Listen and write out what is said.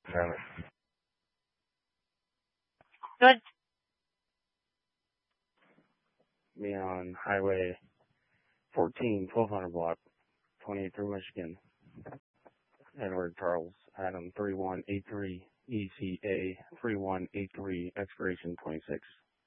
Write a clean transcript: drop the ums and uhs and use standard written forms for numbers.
Trailer. Good. Me on Highway 14, 1200 block, 28 through Michigan. Edward Charles Adam 3183 ECA 3183 expiration 26.